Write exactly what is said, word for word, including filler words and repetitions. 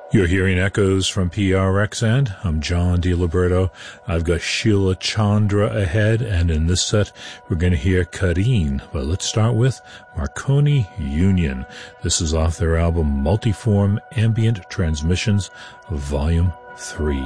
You're hearing echoes from P R X N. I'm John DiLiberto. I've got Sheila Chandra ahead, and in this set, we're going to hear Kareen. But let's start with Marconi Union. This is off their album Multiform Ambient Transmissions, Volume three.